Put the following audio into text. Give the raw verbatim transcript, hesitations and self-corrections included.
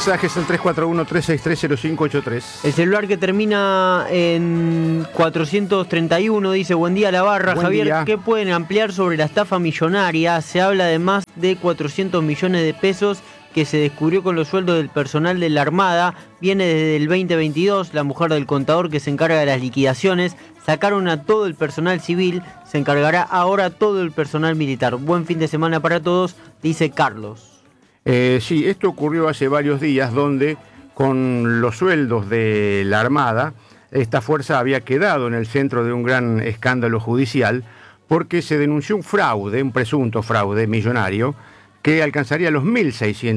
mensajes al tres cuatro uno, tres seis tres, cero cinco ocho tres. El celular que termina en cuatrocientos treinta y uno dice: buen día, la barra. Buen Javier, día. ¿qué pueden ampliar sobre la estafa millonaria? Se habla de más de cuatrocientos millones de pesos que se descubrió con los sueldos del personal de la Armada. Viene desde el veinte veintidós. La mujer del contador que se encarga de las liquidaciones sacaron a todo el personal civil. Se encargará ahora todo el personal militar. Buen fin de semana para todos, dice Carlos. Eh, sí, esto ocurrió hace varios días, donde con los sueldos de la Armada, esta fuerza había quedado en el centro de un gran escándalo judicial, porque se denunció un fraude, un presunto fraude millonario, que alcanzaría los mil seiscientos